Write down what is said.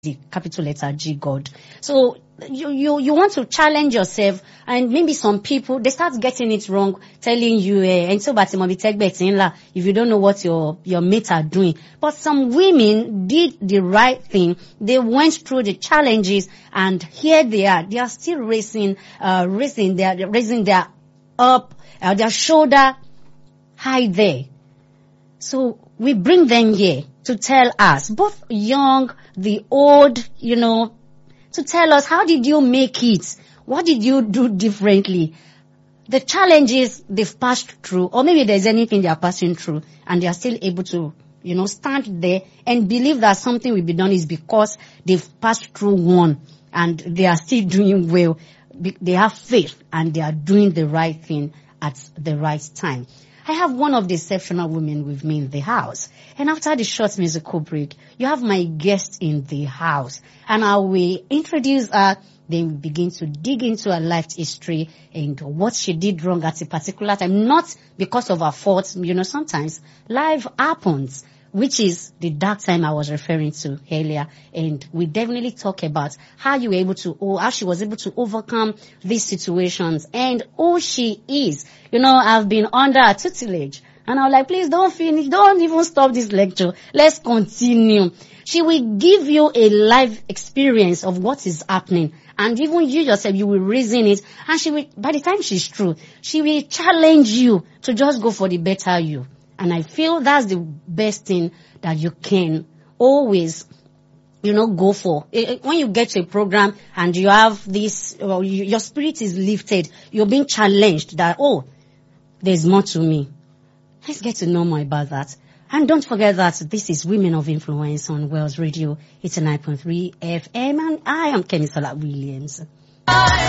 the capital letter G, God. So you want to challenge yourself, and maybe some people, they start getting it wrong, telling you, and so if you don't know what your mates are doing. But some women did the right thing. They went through the challenges, and here they are. They are still raising their shoulder high there. So we bring them here to tell us, both young, the old, to tell us, how did you make it? What did you do differently? The challenges they've passed through, or maybe there's anything they are passing through, and they are still able to, stand there and believe that something will be done is because they've passed through one, and they are still doing well. They have faith, and they are doing the right thing at the right time. I have one of the exceptional women with me in the house. And after the short musical break, you have my guest in the house. And I will introduce her, then we begin to dig into her life history and what she did wrong at a particular time. Not because of her fault. Sometimes life happens, which is the dark time I was referring to earlier. And we definitely talk about how she was able to overcome these situations and who she is. I've been under her tutelage. And I was like, please don't finish. Don't even stop this lecture. Let's continue. She will give you a live experience of what is happening. And even you yourself, you will reason it. And she will, by the time she's through, she will challenge you to just go for the better you. And I feel that's the best thing that you can always, go for. When you get to a program and you have this, your spirit is lifted, you're being challenged that, there's more to me. Let's get to know more about that. And don't forget that this is Women of Influence on Wells Radio 89.3 FM, and I am Kemisola Williams.